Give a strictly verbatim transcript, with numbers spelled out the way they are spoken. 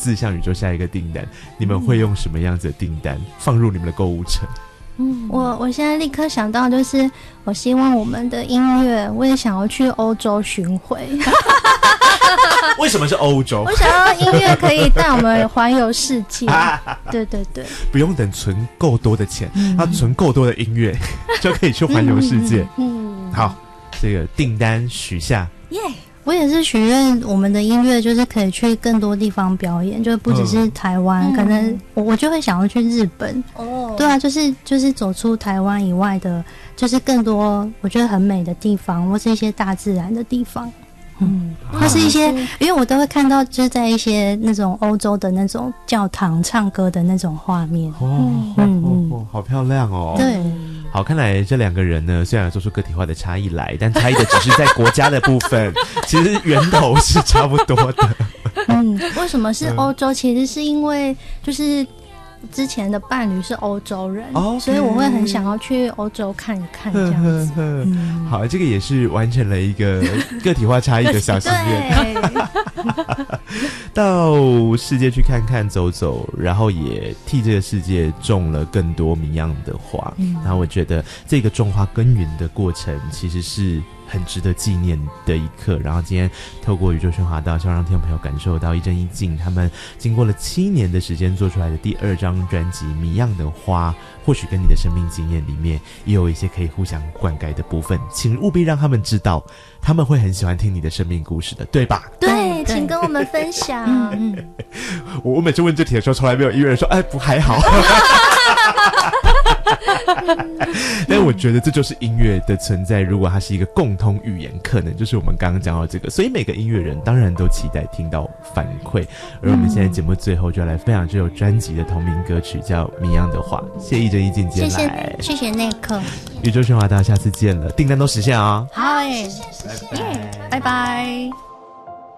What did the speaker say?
自向宇宙下一个订单，你们会用什么样子的订单放入你们的购物车？ 嗯，我我现在立刻想到，就是我希望我们的音乐，我也想要去欧洲巡回。 为什么是欧洲？ 我想要音乐可以带我们环游世界。对对对， 不用等存够多的钱，要、嗯、存够多的音乐就可以去环游世界。嗯，嗯好，这个订单许下。耶、yeah 我也是许愿，我们的音乐就是可以去更多地方表演，就不只是台湾，嗯、可能我我就会想要去日本。哦，对啊，就是就是走出台湾以外的，就是更多我觉得很美的地方，或是一些大自然的地方。嗯，或是一些，因为我都会看到，就是在一些那种欧洲的那种教堂唱歌的那种画面。 哦，嗯嗯、哦，好漂亮哦。 对。 好，看来这两个人呢，虽然做出个体化的差异来，但差异的只是在国家的部分，其实源头是差不多的。 嗯，为什么是欧洲？其实是因为就是之前的伴侣是欧洲人， okay. 所以我会很想要去欧洲看一看这样子。嗯、 好，这个也是完成了一个个体化差异的小心愿。到世界去看看走走，然后也替这个世界种了更多谜样的花。嗯、然后我觉得这个种花耕耘的过程其实是很值得纪念的一刻。然后今天透过宇宙喧哗道，希望让听众朋友感受到一真一静他们经过了七年的时间做出来的第二张专辑《谜样的花》，或许跟你的生命经验里面也有一些可以互相灌溉的部分，请务必让他们知道，他们会很喜欢听你的生命故事的，对吧？ 对，请跟我们分享。 我我每次问这题的时候，从来没有一个人说哎不还好。但我觉得这就是音乐的存在，如果它是一个共通语言，可能就是我们刚刚讲到这个，所以每个音乐人当然都期待听到反馈。而我们现在节目最后就要来分享这首专辑的同名歌曲，叫《谜样的话》。谢谢一真一静姐来， 谢谢谢谢内克。 宇宙喧哗道，下次见了，订单都实现啊、哦！ 好诶，拜拜，拜拜。